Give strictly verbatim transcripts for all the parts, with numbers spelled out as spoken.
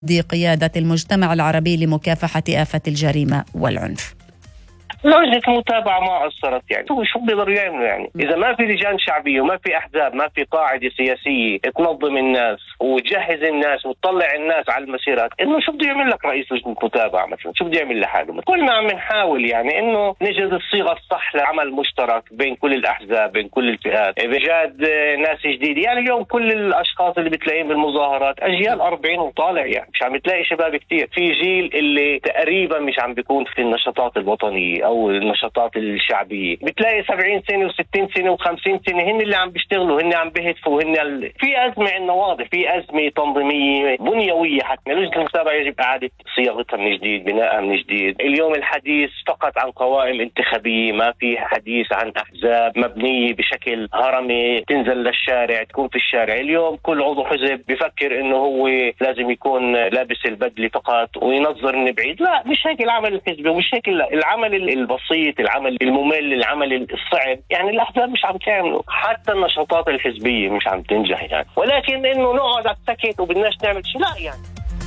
قيادة المجتمع العربي لمكافحة آفة الجريمة والعنف. لجنة متابعة ما أثرت، يعني شو بيقدروا يعملوا؟ يعني إذا ما في لجان شعبية وما في أحزاب، ما في قاعدة سياسية تنظم الناس وتجهز الناس وتطلع الناس على المسيرات، إنه شو بده يعمل لك رئيس لجنة متابعة مثلا؟ شو بده يعمل لحاله؟ كلنا عم نحاول يعني إنه نجد الصيغة الصح لعمل مشترك بين كل الأحزاب، بين كل الفئات، بإيجاد ناس جديدة. يعني اليوم كل الأشخاص اللي بتلاقيهم بالمظاهرات أجيال أربعين وطالع، يعني مش عم تلاقي شباب كتير. في جيل اللي تقريبا مش عم بيكون في النشاطات الوطنية أو النشاطات الشعبية. بتلاقي سبعين سنة وستين سنة وخمسين سنة هن اللي عم بيشتغلوا، هن عم بيهتفوا، هن ال... في أزمة عندنا واضح، في أزمة تنظيمية بنيوية. حتى لجنة المتابعة يجب إعادة صياغتها من جديد، بناءها من جديد. اليوم الحديث فقط عن قوائم انتخابية، ما في حديث عن أحزاب مبنية بشكل هرمي تنزل للشارع، تكون في الشارع. اليوم كل عضو حزب بيفكر إنه هو لازم يكون لابس البدلة فقط وينظر من بعيد. لا، مش هيك العمل الحزبي، ومش هيك العمل البسيط، العمل الممل، العمل الصعب. يعني الأحزاب مش عم تعملوا، حتى النشاطات الحزبية مش عم تنجح يعني. ولكن إنه نقعد على السكت وبدناش نعمل شيء، لا يعني.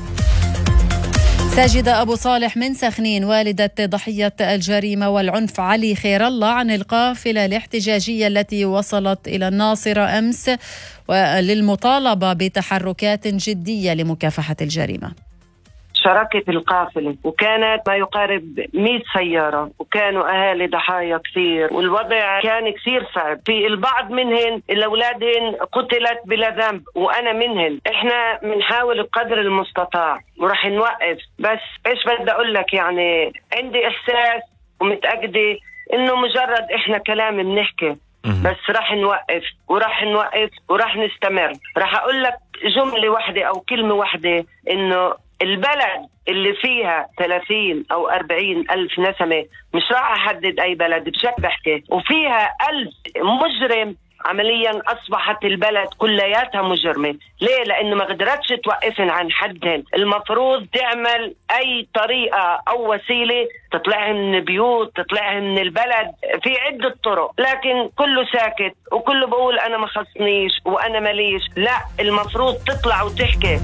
ساجدة أبو صالح من سخنين، والدة ضحية الجريمة والعنف علي خير الله، عن القافلة الاحتجاجية التي وصلت إلى الناصرة أمس للمطالبة بتحركات جدية لمكافحة الجريمة. شاركت القافلة وكانت ما يقارب مئة سيارة، وكانوا أهالي ضحايا كثير، والوضع كان كثير صعب. في البعض منهن الأولادهن قتلت بلا ذنب، وأنا منهن. إحنا بنحاول بقدر المستطاع ورح نوقف. بس إيش بدي أقول لك، يعني عندي إحساس ومتأكدة إنه مجرد إحنا كلام بنحكي، بس راح نوقف وراح نوقف وراح نستمر. راح أقول لك جملة واحدة أو كلمة واحدة، إنه البلد اللي فيها ثلاثين أو أربعين ألف نسمة، مش راح أحدد أي بلد بشكل بحكي، وفيها ألف مجرم، عمليا أصبحت البلد كلياتها مجرمة. ليه؟ لأنه ما قدرتش توقفن عن حدهن. المفروض تعمل أي طريقة أو وسيلة تطلعهم من بيوت، تطلعهم من البلد، في عدة طرق، لكن كله ساكت وكله بقول أنا ما خصنيش وأنا ماليش. لا، المفروض تطلع وتحكي.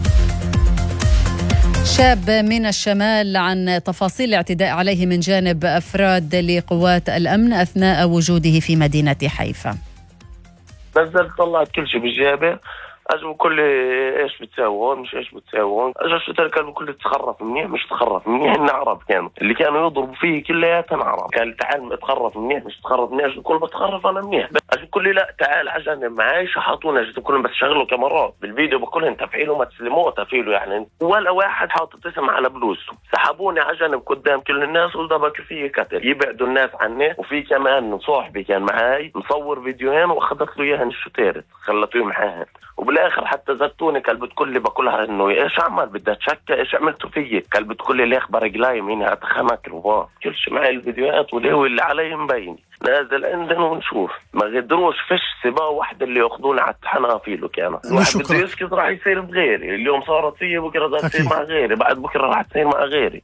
شاب من الشمال عن تفاصيل الاعتداء عليه من جانب أفراد لقوات الأمن أثناء وجوده في مدينة حيفا. نزلت طلعت كل شيء بالجيبة، أجوا كل إيش بتساوون مش إيش بتساوون. أجوا الشتر كانوا كل تخرف منيح مش تخرف منيح. إن عرب كانوا اللي كانوا يضربوا فيه كلياتهم عرب. قال تعال تخرف منيح مش تخرف منيح. كل بتخرف أنا منيح. أجوا كل لا تعال عجل معاي شحطونا. جيت كلهم بس شغلوا كاميرات بالفيديو بكلهم تفعيلوا ما تسلموه تفعيلوا. يعني ولا واحد حاطط اسم على بلوزه. سحبوني عجل قدام كل الناس وضربك فيه كتل يبعدوا الناس عني. وفي كمان صاحبي كان معاي مصور فيديوهين وأخذت له إياها الشتيرت خلتوه معاها. وبالاخر حتى زتوني قال بتقول لي بقولها انه ايش عمل بدها تشكى ايش عملتوا فيي. قال بتقول لي ليه اخبار رجلاي مين اتخمك رباه كل شيء معي الفيديوهات واللي اللي علي مبين. نازل عندنا ونشوف ما قدروش فيش سباق واحد اللي ياخذونا على الحنافيل. كانت واحد بده يسكت راح يصير بغيري. اليوم صارت فيي بكره راح تصير مع غيري بعد بكره راح تصير مع غيري.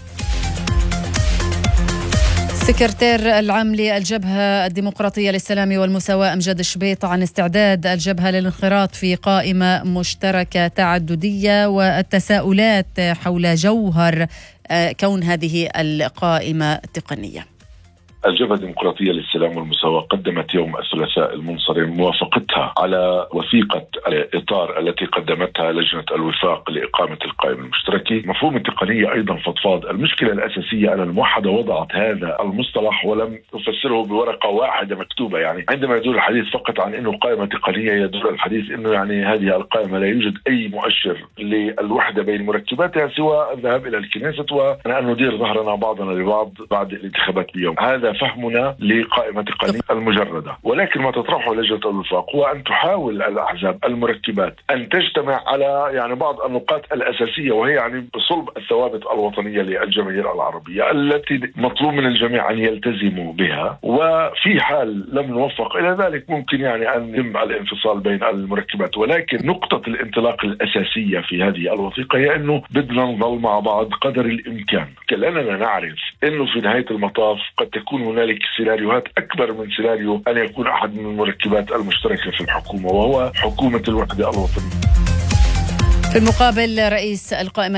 سكرتير العام للجبهة الديمقراطية للسلام والمساواة أمجد الشبيط عن استعداد الجبهة للانخراط في قائمة مشتركة تعددية والتساؤلات حول جوهر كون هذه القائمة تقنية. الجبهة الديمقراطية للسلام والمساواة قدمت يوم الثلاثاء المنصرم موافقتها على وثيقة الإطار التي قدمتها لجنة الوفاق لإقامة القائمة المشتركة. مفهوم التقنية أيضا فضفاض. المشكلة الأساسية أن الموحدة وضعت هذا المصطلح ولم تفسره بورقة واحدة مكتوبة. يعني عندما يدور الحديث فقط عن أنه قائمة تقنية يدور الحديث أنه يعني هذه القائمة لا يوجد أي مؤشر للوحدة بين مركباتها سوى الذهاب إلى الكنيسة وأن ندير ظهرنا بعضنا لبعض بعد الانتخابات اليوم. هذا فهمنا لقائمة التقنية المجردة. ولكن ما تطرحه لجنة الوفاق هو أن تحاول الأحزاب المركبات أن تجتمع على يعني بعض النقاط الأساسية، وهي يعني بصلب الثوابت الوطنية للجماهير العربية التي مطلوب من الجميع أن يلتزموا بها. وفي حال لم نوفق إلى ذلك ممكن يعني أن يتم الانفصال بين المركبات. ولكن نقطة الانطلاق الأساسية في هذه الوثيقة هي أنه بدنا نظل مع بعض قدر الإمكان، لأننا نعرف أنه في نهاية المطاف قد تكون هنالك سيناريوهات أكبر من سيناريو أن يكون أحد من المركبات المشتركة في الحكومة، وهو حكومة الوحدة الوطنية. في المقابل رئيس القائمة